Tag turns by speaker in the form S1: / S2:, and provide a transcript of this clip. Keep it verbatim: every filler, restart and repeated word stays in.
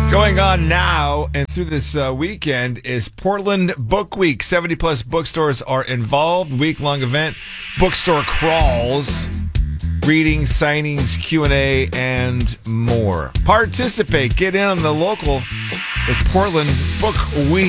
S1: Going on now and through this uh, weekend is Portland Book Week. seventy plus bookstores are involved. Week-long event, bookstore crawls, readings, signings, Q and A, and more. Participate. Get in on the local with Portland Book Week.